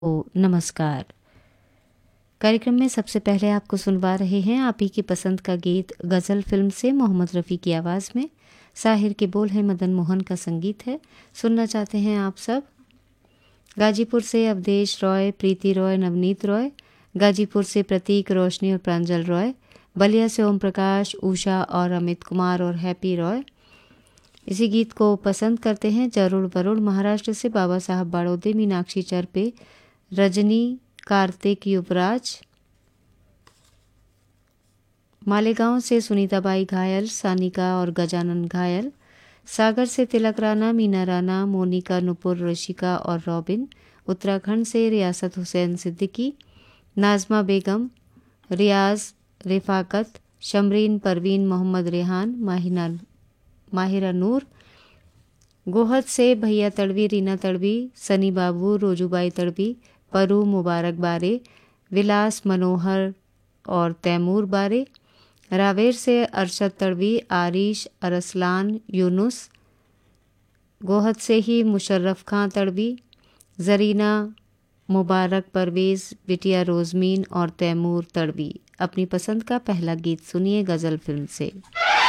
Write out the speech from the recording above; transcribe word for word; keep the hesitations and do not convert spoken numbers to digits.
ओ नमस्कार। कार्यक्रम में सबसे पहले आपको सुनवा रहे हैं आप ही की पसंद का गीत गज़ल फिल्म से मोहम्मद रफ़ी की आवाज़ में। साहिर के बोल है, मदन मोहन का संगीत है। सुनना चाहते हैं आप सब। गाजीपुर से अवधेश रॉय, प्रीति रॉय, नवनीत रॉय। गाजीपुर से प्रतीक, रोशनी और प्रांजल रॉय। बलिया से ओम प्रकाश, उषा और अमित कुमार और हैप्पी रॉय इसी गीत को पसंद करते हैं। जरूर वरुण महाराष्ट्र से बाबा साहब बाड़ोदे, मीनाक्षी चरपे, रजनी, कार्तिक, युवराज। मालेगांव से सुनीताबाई घायल, सानिका और गजानन घायल। सागर से तिलक राणा, मीना राणा, मोनिका, नुपुर, ऋषिका और रॉबिन। उत्तराखंड से रियासत हुसैन सिद्दीकी, नाजमा बेगम, रियाज, रिफाकत, शमरीन, परवीन, मोहम्मद रेहान, माहिना माहिरा नूर। गोहद से भैया तड़वी, रीना तड़वी, सनी बाबू, रोजूबाई तड़वी, परू, मुबारक बारे, विलास, मनोहर और तैमूर बारे। रावेर से अरशद तड़वी, आरिश, अरसलान, यूनुस। गोहद से ही मुशर्रफ खां तड़वी, जरीना, मुबारक, परवेज़, बिटिया रोजमीन और तैमूर तड़वी। अपनी पसंद का पहला गीत सुनिए गज़ल फिल्म से।